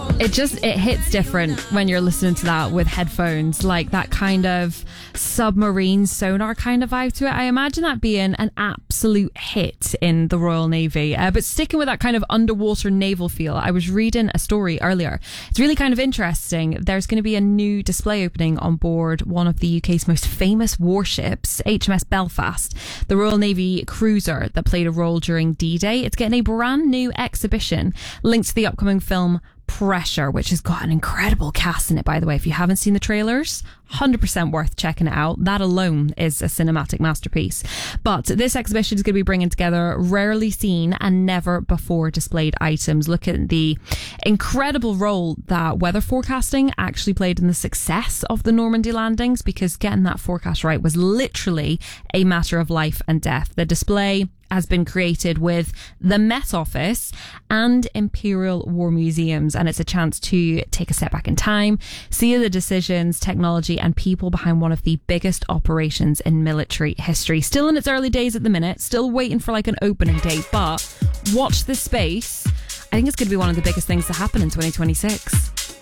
It hits different when you're listening to that with headphones, like that kind of submarine sonar kind of vibe to it. I imagine that being an absolute hit in the Royal Navy. But sticking with that kind of underwater naval feel, I was reading a story earlier. It's really kind of interesting. There's going to be a new display opening on board one of the UK's most famous warships, HMS Belfast, the Royal Navy cruiser that played a role during D-Day. It's getting a brand new exhibition linked to the upcoming film Pressure, which has got an incredible cast in it, by the way. If you haven't seen the trailers, 100% worth checking it out. That alone is a cinematic masterpiece. But this exhibition is going to be bringing together rarely seen and never before displayed items. Look at the incredible role that weather forecasting actually played in the success of the Normandy landings, because getting that forecast right was literally a matter of life and death. The display has been created with the Met Office and Imperial War Museums, and it's a chance to take a step back in time, see the decisions, technology and people behind one of the biggest operations in military history. Still in its early days at the minute, still waiting for like an opening date, but watch this space. I think it's going to be one of the biggest things to happen in 2026.